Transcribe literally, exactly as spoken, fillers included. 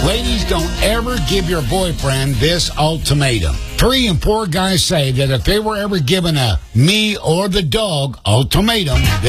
Ladies, don't ever give your boyfriend this ultimatum. Three and four guys say that if they were ever given a me or the dog ultimatum,